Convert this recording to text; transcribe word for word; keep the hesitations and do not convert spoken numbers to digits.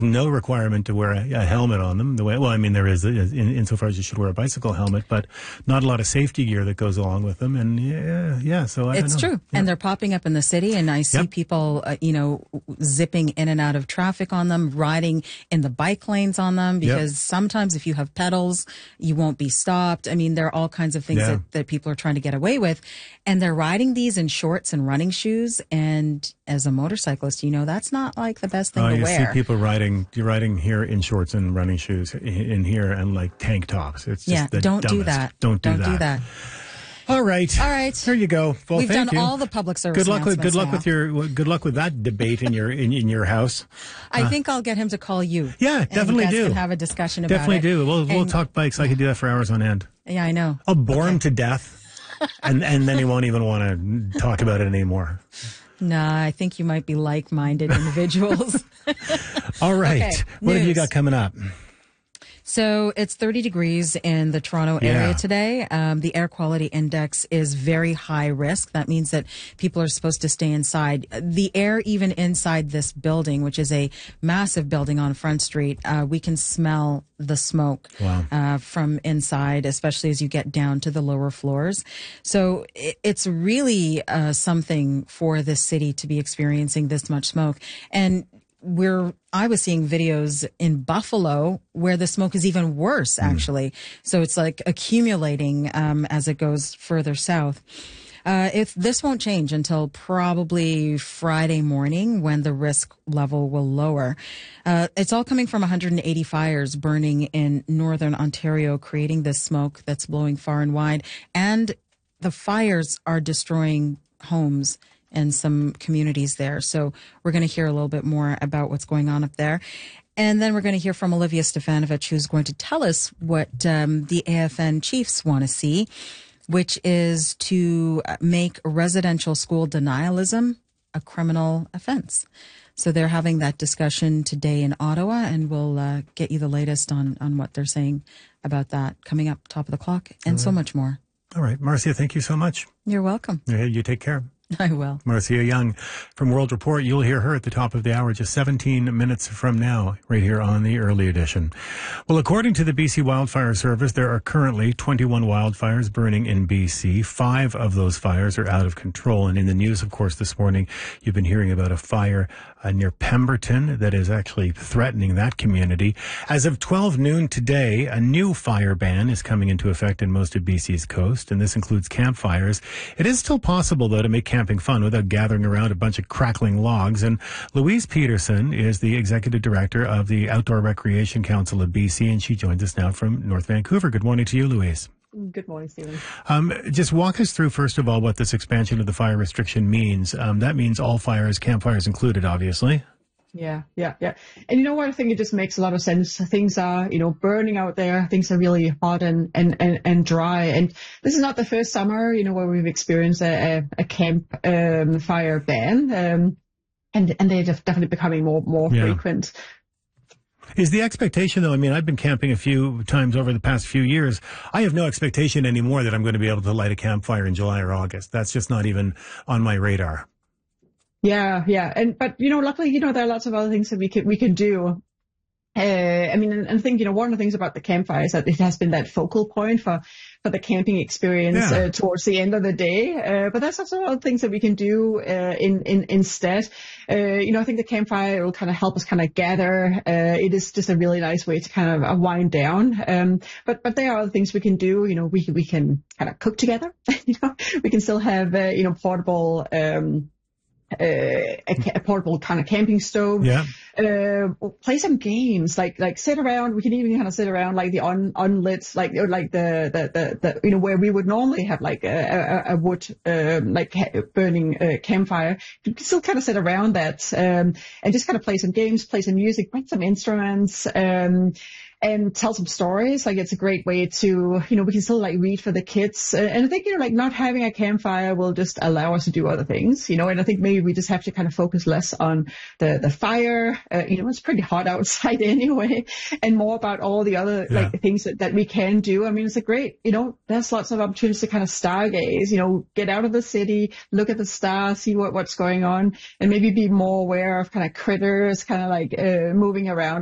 no requirement to wear a, a helmet on them. The way, well, I mean, there is in, insofar as you should wear a bicycle helmet, but not a lot of safety gear that goes along with them. And yeah, yeah. So I it's don't know. true, Yeah. and they're popping up in the city, and I see Yep. people, uh, you know, zipping in and out of traffic on them, riding in the bike lanes on them, because Yep. sometimes if you have pedals, you won't be stopped. I mean, there are all kinds of things Yeah. that, that people are trying to get away with, and they're riding these in shorts and running shoes. And as a motorcyclist, you know, that's not like the best thing Oh, to you wear. see people riding, you're riding here in shorts and running shoes in, in here and like tank tops. It's just yeah, the don't do dumbest. that. Don't do don't that. do that. All right. All right. There you go. Well, We've thank done you. all the public service Good luck with good luck announcements with your good luck with that debate in your in, in your house. I think I'll get him to call you. Yeah, and definitely you guys do. can have a discussion about Definitely it. do. We'll we'll And- talk bikes. I could do that for hours on end. Yeah, I know. I'll bore him to death, and and then he won't even want to talk about it anymore. Nah, I think you might be like-minded individuals. All right. Okay, What have you news. got coming up? So it's thirty degrees in the Toronto Yeah. area today. Um, the air quality index is very high risk. That means that people are supposed to stay inside. The air, even inside this building, which is a massive building on Front Street, uh, we can smell the smoke Wow. uh, from inside, especially as you get down to the lower floors. So it, it's really uh, something for this city to be experiencing this much smoke. And we're I was seeing videos in Buffalo where the smoke is even worse, actually. So it's like accumulating um, as it goes further south. Uh, if this won't change until probably Friday morning, when the risk level will lower. Uh, it's all coming from one hundred eighty fires burning in northern Ontario, creating this smoke that's blowing far and wide. And the fires are destroying homes and some communities there. So we're going to hear a little bit more about what's going on up there. And then we're going to hear from Olivia Stefanovic, who's going to tell us what um, the A F N Chiefs want to see, which is to make residential school denialism a criminal offense. So they're having that discussion today in Ottawa, and we'll uh, get you the latest on, on what they're saying about that coming up top of the clock, and so much more. All right, Marcia, thank you so much. You're welcome. Yeah, you take care. I will. Marcia Young from World Report. You'll hear her at the top of the hour, just seventeen minutes from now, right here on the early edition. Well, according to the B C Wildfire Service, there are currently twenty-one wildfires burning in B C. Five of those fires are out of control. And in the news, of course, this morning, you've been hearing about a fire uh, near Pemberton that is actually threatening that community. As of twelve noon today, a new fire ban is coming into effect in most of B C's coast, and this includes campfires. It is still possible, though, to make camping fun without gathering around a bunch of crackling logs. And Louise Peterson is the executive director of the Outdoor Recreation Council of B C, and she joins us now from North Vancouver. Good morning to you, Louise. Good morning, Stephen. Um, just walk us through, first of all, what this expansion of the fire restriction means. Um, that means all fires, campfires included, obviously. Yeah, yeah, yeah. And you know what? I think it just makes a lot of sense. Things are, you know, burning out there. Things are really hot and, and, and, and dry. And this is not the first summer, you know, where we've experienced a, a, a camp um, fire ban. Um, and, and they're definitely becoming more, more Yeah. frequent. Is the expectation, though, I mean, I've been camping a few times over the past few years. I have no expectation anymore that I'm going to be able to light a campfire in July or August. That's just not even on my radar. Yeah, yeah. And, but, you know, luckily, you know, there are lots of other things that we can, we can do. Uh, I mean, and I think, you know, one of the things about the campfire is that it has been that focal point for, for the camping experience Yeah. uh, towards the end of the day. Uh, but there's also other things that we can do uh, in, in instead. Uh, you know, I think the campfire will kind of help us kind of gather. Uh, it is just a really nice way to kind of uh, wind down. Um, but but there are other things we can do. You know, we we can kind of cook together. You know, we can still have uh, you know portable. Um, Uh, a, a portable kind of camping stove. Yeah. Uh, play some games, like like sit around. We can even kind of sit around like the un, unlit, like or like the, the the the you know where we would normally have like a a, a wood um, like burning uh, campfire. You can still kind of sit around that um, and just kind of play some games, play some music, bring some instruments. Um, and tell some stories. Like it's a great way to, you know, we can still like read for the kids. And I think, you know, like not having a campfire will just allow us to do other things, you know, and I think maybe we just have to kind of focus less on the, the fire. Uh, you know, it's pretty hot outside anyway, and more about all the other yeah. like things that, that we can do. I mean, it's a great, you know, there's lots of opportunities to kind of stargaze, you know, get out of the city, look at the stars, see what, what's going on, and maybe be more aware of kind of critters, kind of like uh, moving around